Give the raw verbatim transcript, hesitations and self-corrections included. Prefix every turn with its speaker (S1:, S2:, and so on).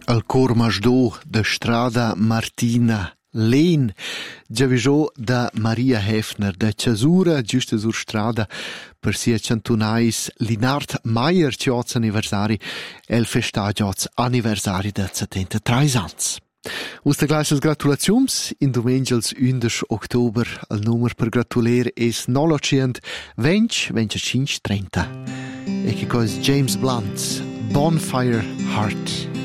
S1: Al cor masdò da strada Martina Lehn, giavisò da Maria Hefner da Cesura, giusta sur strada per sia cantunais Linard Meier cioz anniversari el festa cioz anniversari da settantatrai ans. Usta gleiches gratulaziums in dumengels undici october al numero per gratuler es nolocient venti venticinque trenta. E che cos James Blunt, Bonfire Heart.